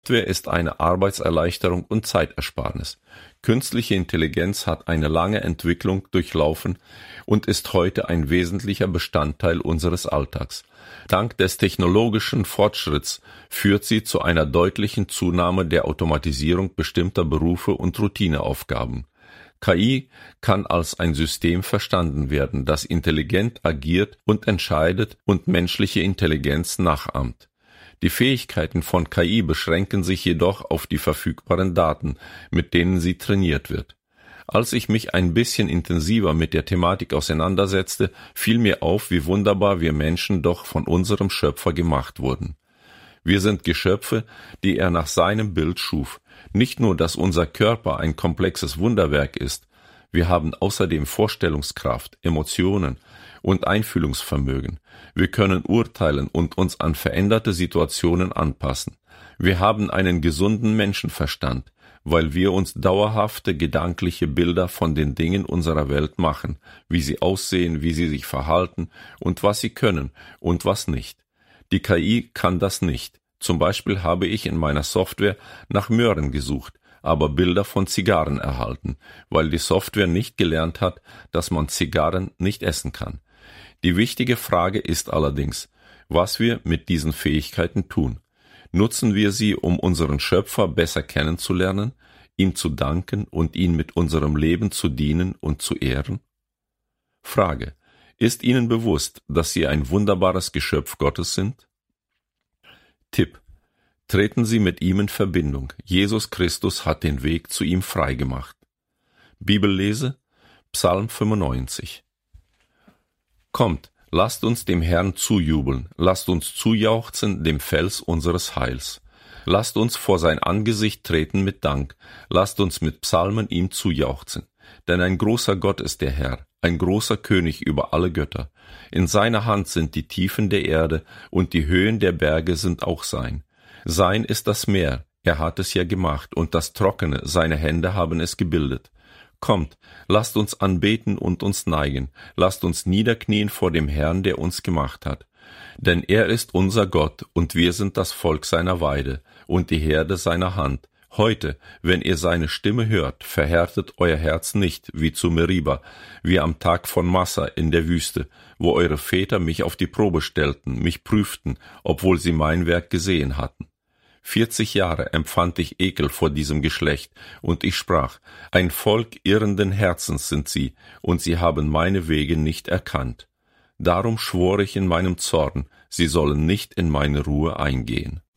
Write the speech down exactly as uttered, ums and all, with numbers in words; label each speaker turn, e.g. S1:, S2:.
S1: Software ist eine Arbeitserleichterung und Zeitersparnis. Künstliche Intelligenz hat eine lange Entwicklung durchlaufen und ist heute ein wesentlicher Bestandteil unseres Alltags. Dank des technologischen Fortschritts führt sie zu einer deutlichen Zunahme der Automatisierung bestimmter Berufe und Routineaufgaben. K I kann als ein System verstanden werden, das intelligent agiert und entscheidet und menschliche Intelligenz nachahmt. Die Fähigkeiten von K I beschränken sich jedoch auf die verfügbaren Daten, mit denen sie trainiert wird. Als ich mich ein bisschen intensiver mit der Thematik auseinandersetzte, fiel mir auf, wie wunderbar wir Menschen doch von unserem Schöpfer gemacht wurden. Wir sind Geschöpfe, die er nach seinem Bild schuf. Nicht nur, dass unser Körper ein komplexes Wunderwerk ist, wir haben außerdem Vorstellungskraft, Emotionen und Einfühlungsvermögen. Wir können urteilen und uns an veränderte Situationen anpassen. Wir haben einen gesunden Menschenverstand, weil wir uns dauerhafte gedankliche Bilder von den Dingen unserer Welt machen, wie sie aussehen, wie sie sich verhalten und was sie können und was nicht. Die K I kann das nicht. Zum Beispiel habe ich in meiner Software nach Möhren gesucht, aber Bilder von Zigarren erhalten, weil die Software nicht gelernt hat, dass man Zigarren nicht essen kann. Die wichtige Frage ist allerdings, was wir mit diesen Fähigkeiten tun. Nutzen wir sie, um unseren Schöpfer besser kennenzulernen, ihm zu danken und ihn mit unserem Leben zu dienen und zu ehren? Frage: Ist Ihnen bewusst, dass Sie ein wunderbares Geschöpf Gottes sind? Tipp: Treten Sie mit ihm in Verbindung. Jesus Christus hat den Weg zu ihm freigemacht. Bibellese: Psalm fünfundneunzig. Kommt, lasst uns dem Herrn zujubeln, lasst uns zujauchzen dem Fels unseres Heils. Lasst uns vor sein Angesicht treten mit Dank, lasst uns mit Psalmen ihm zujauchzen. Denn ein großer Gott ist der Herr, ein großer König über alle Götter. In seiner Hand sind die Tiefen der Erde, und die Höhen der Berge sind auch sein. Sein ist das Meer, er hat es ja gemacht, und das Trockene, seine Hände haben es gebildet. Kommt, lasst uns anbeten und uns neigen, lasst uns niederknien vor dem Herrn, der uns gemacht hat. Denn er ist unser Gott, und wir sind das Volk seiner Weide und die Herde seiner Hand. Heute, wenn ihr seine Stimme hört, verhärtet euer Herz nicht, wie zu Meriba, wie am Tag von Massa in der Wüste, wo eure Väter mich auf die Probe stellten, mich prüften, obwohl sie mein Werk gesehen hatten. Vierzig Jahre empfand ich Ekel vor diesem Geschlecht, und ich sprach, ein Volk irrenden Herzens sind sie, und sie haben meine Wege nicht erkannt. Darum schwor ich in meinem Zorn, sie sollen nicht in meine Ruhe eingehen.